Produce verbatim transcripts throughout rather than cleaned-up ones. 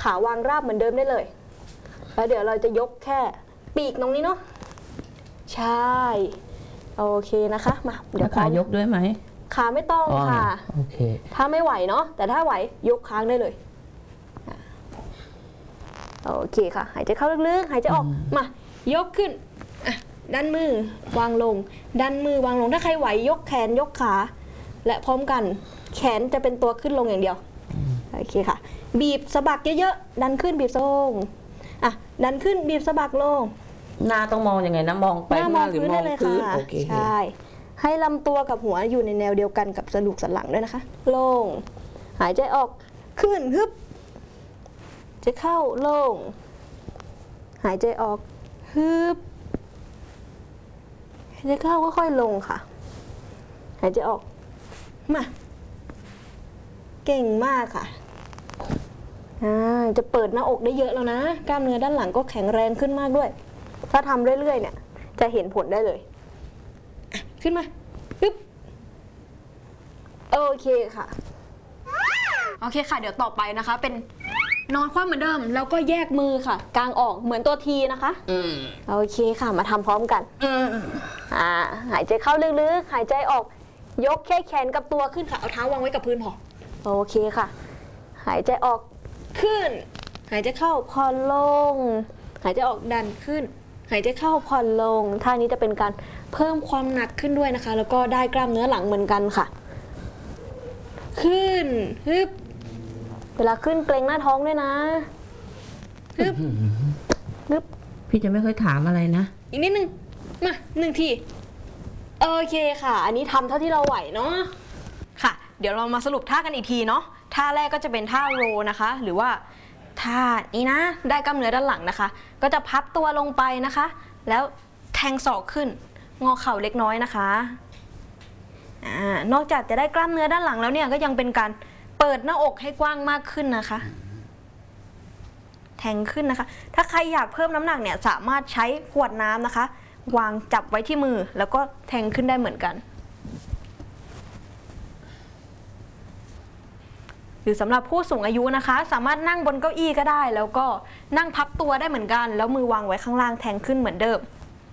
ขาวางราบเหมือนเดิมได้เลยแล้วเดี๋ยวเราจะยกแค่ปีกตรงนี้เนาะใช่โอเคนะคะมาเดี๋ยวขายกด้วยไหมขาไม่ต้องค่ะโอเคถ้าไม่ไหวเนาะแต่ถ้าไหวยกค้างได้เลยโอเคค่ะหายใจเข้าลึกๆหายใจออกมายกขึ้นดันมือวางลงดันมือวางลงถ้าใครไหวยกแขนยกขาและพร้อมกันแขนจะเป็นตัวขึ้นลงอย่างเดียวโอเคค่ะบีบสะบักเยอะๆดันขึ้นบีบลงอ่ะดันขึ้นบีบสะบักลงหน้าต้องมองยังไงนะมองไปหน้าหรือมองพื้นโอเคใช่ให้ลำตัวกับหัวอยู่ในแนวเดียวกันกับกระดูกสันหลังด้วยนะคะลงหายใจออกขึ้นฮึบจะเข้าลงหายใจออกฮึบหายใจเข้าก็ค่อยลงค่ะหายใจออกมาเก่งมากค่ะจะเปิดหน้าอกได้เยอะแล้วนะกล้ามเนื้อด้านหลังก็แข็งแรงขึ้นมากด้วยถ้าทำเรื่อยๆเนี่ยจะเห็นผลได้เลยขึ้นมาปึ๊บโอเคค่ะโอเคค่ะเดี๋ยวต่อไปนะคะเป็นนอนคว่ำเหมือนเดิมแล้วก็แยกมือค่ะกางออกเหมือนตัวทีนะคะอืมโอเคค่ะมาทำพร้อมกันอืมอ่าหายใจเข้าลึกๆหายใจออกยกแค่แขนกับตัวขึ้นค่ะเอาเท้าวางไว้กับพื้นพอโอเคค่ะหายใจออกขึ้นหายใจเข้าผ่อนลงหายใจออกดันขึ้นหายใจเข้าผ่อนลงท่านี้จะเป็นการเพิ่มความหนักขึ้นด้วยนะคะแล้วก็ได้กล้ามเนื้อหลังเหมือนกันค่ะขึ้นฮึบเวลาขึ้นเกรงหน้าท้องด้วยนะฮึบฮึบพี่จะไม่ค่อยถามอะไรนะอีกนิดนึงมาหนึ่งทีโอเคค่ะอันนี้ทำเท่าที่เราไหวเนาะค่ะเดี๋ยวเรามาสรุปท่ากันอีกทีเนาะท่าแรกก็จะเป็นท่าโรนะคะหรือว่าท่านี้นะได้กล้ามเนื้อด้านหลังนะคะก็จะพับตัวลงไปนะคะแล้วแทงศอกขึ้นงอเข่าเล็กน้อยนะคะอ่านอกจากจะได้กล้ามเนื้อด้านหลังแล้วเนี่ยก็ยังเป็นการเปิดหน้าอกให้กว้างมากขึ้นนะคะแทงขึ้นนะคะถ้าใครอยากเพิ่มน้ำหนักเนี่ยสามารถใช้ขวดน้ำนะคะวางจับไว้ที่มือแล้วก็แทงขึ้นได้เหมือนกันหรือสำหรับผู้สูงอายุนะคะสามารถนั่งบนเก้าอี้ก็ได้แล้วก็นั่งพับตัวได้เหมือนกันแล้วมือวางไว้ข้างล่างแทงขึ้นเหมือนเดิม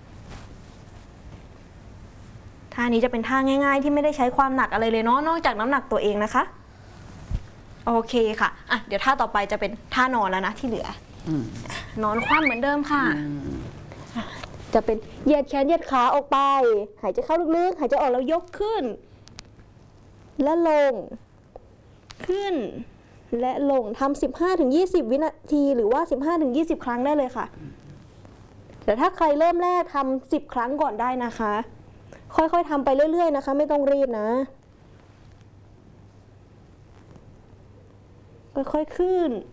ท่านี้จะเป็นท่าง่ายๆที่ไม่ได้ใช้ความหนักอะไรเลยเนาะนอกจากน้ำหนักตัวเองนะคะโอเคค่ะอ่ะเดี๋ยวท่าต่อไปจะเป็นท่านอนแล้วนะที่เหลือนอนคว่ำเหมือนเดิมค่ะจะเป็นเหยียดแขนเหยียดขาออกไปหายใจเข้าลึกๆหายใจออกแล้วยกขึ้นและลงขึ้นและลงทำ สิบห้าถึงยี่สิบ วินาทีหรือว่า สิบห้าถึงยี่สิบ ครั้งได้เลยค่ะแต่ถ้าใครเริ่มแรกทำสิบครั้งก่อนได้นะคะค่อยๆทำไปเรื่อยๆนะคะไม่ต้องรีบนะค่อยๆขึ้น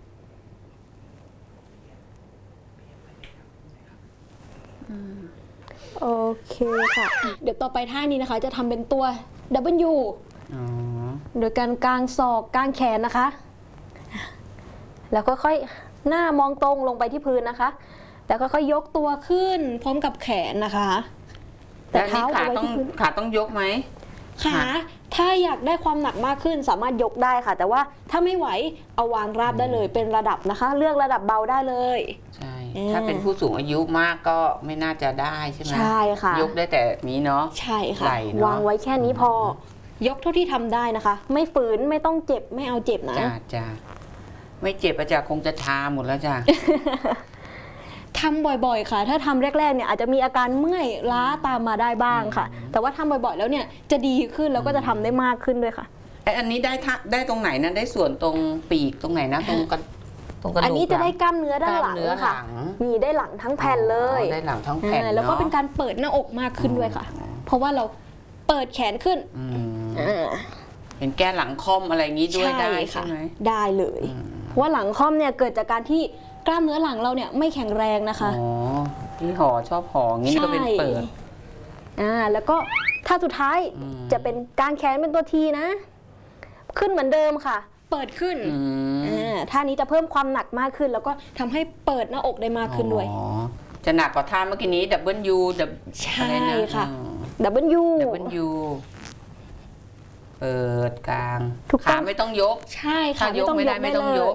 โอเคค่ะเดี๋ยวต่อไปท่านี้นะคะจะทำเป็นตัว ดับเบิลยู โดยการกางศอกกางแขนนะคะแล้วค่อยๆหน้ามองตรงลงไปที่พื้นนะคะแล้วค่อยๆยกตัวขึ้นพร้อมกับแขนนะคะแต่เท้าขาต้องขาต้องยกไหมขาถ้าอยากได้ความหนักมากขึ้นสามารถยกได้ค่ะแต่ว่าถ้าไม่ไหวเอาวางราบได้เลยเป็นระดับนะคะเลือกระดับเบาได้เลยใช่ถ้าเป็นผู้สูงอายุมากก็ไม่น่าจะได้ใช่ไหมใช่ค่ะยกได้แต่นี้เนาะใช่ค่ะวางไว้แค่นี้พอยกเท่าที่ทำได้นะคะไม่ฝืนไม่ต้องเจ็บไม่เอาเจ็บนะจ้าจ้าไม่เจ็บอาจารย์คงจะทาหมดแล้วจ้าทำบ่อยๆค่ะถ้าทำแรกๆเนี่ยอาจจะมีอาการเมื่อยล้าตามมาได้บ้างค่ะแต่ว่าทำบ่อยๆแล้วเนี่ยจะดีขึ้นแล้วก็จะทำได้มากขึ้นด้วยค่ะไออันนี้ได้ได้ตรงไหนนะได้ส่วนตรงปีกตรงไหนนะตรงกันตรงกระดูกอันนี้จะได้กล้ามเนื้อด้านหลังค่ะมีได้หลังทั้งแผ่นเลยได้หลังทั้งแผ่นแล้วก็เป็นการเปิดหน้าอกมากขึ้นด้วยค่ะเพราะว่าเราเปิดแขนขึ้นเป็นแก้หลังค่อมอะไรงี้ด้วยได้ใช่ไหมได้เลยเพราะว่าหลังค่อมเนี่ยเกิดจากการที่กล้ามเนื้อหลังเราเนี่ยไม่แข็งแรงนะคะอ๋อที่ห่อชอบห่องี้ก็เป็นเปิดอ่าแล้วก็ท่าสุดท้ายจะเป็นกางแขนเป็นตัวทีนะขึ้นเหมือนเดิมค่ะเปิดขึ้นอ่าท่านี้จะเพิ่มความหนักมากขึ้นแล้วก็ทำให้เปิดหน้าอกได้มากขึ้นด้วยอ๋อจะหนักกว่าท่าเมื่อกี้นี้ดับเบิลยูดับใช่ค่ะดับเบิลยูดับเบิลยูเปิดกลางขาไม่ต้องยกใช่ค่ะยกไม่ได้ไม่ต้องยก